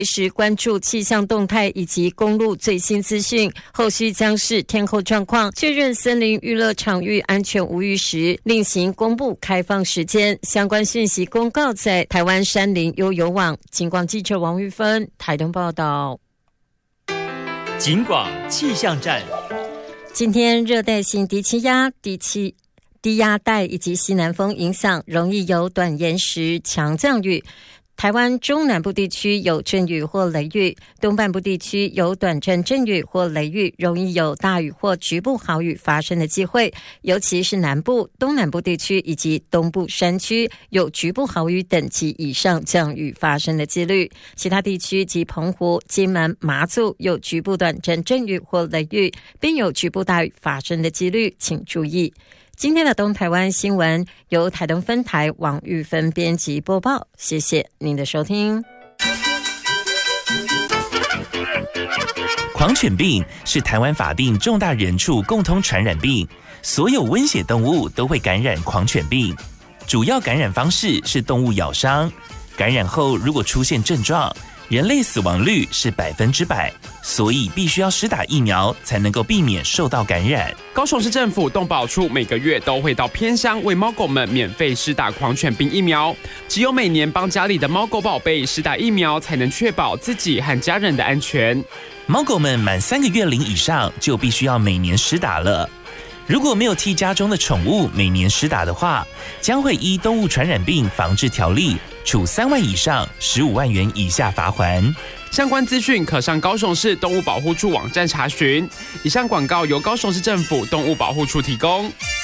时关注气象动态以及公路最新资讯，后续将视天候状况，确认森林娱乐场域安全无虞时，另行公布开放时间。相关讯息公告在台湾山林悠游网。警广记者王玉芬台东报道。 警广气象站。 今天热带性低压带以及西南风影响，容易有短延时强降雨。台湾中南部地区有阵雨或雷雨，东半部地区有短暂阵雨或雷雨，容易有大雨或局部豪雨发生的机会，尤其是南部、东南部地区以及东部山区有局部豪雨等级以上降雨发生的几率。其他地区及澎湖、金门、马祖有局部短暂阵雨或雷雨，并有局部大雨发生的几率，请注意。今天的东台湾新闻由台东分台王玉芬编辑播报，谢谢您的收听。 狂犬病是台湾法定重大人畜共通传染病，所有温血动物都会感染狂犬病。主要感染方式是动物咬伤，感染后如果出现症状，人类死亡率是100%，所以必须要施打疫苗才能够避免受到感染。 高雄市政府动保处每个月都会到偏乡为猫狗们免费施打狂犬病疫苗，只有每年帮家里的猫狗宝贝施打疫苗，才能确保自己和家人的安全。 猫狗们满3个月龄以上就必须要每年施打了。如果没有替家中的宠物每年施打的话，将会依动物传染病防治条例处3万以上15万元以下罚锾。 相关资讯可上高雄市动物保护处网站查询。以上广告由高雄市政府动物保护处提供。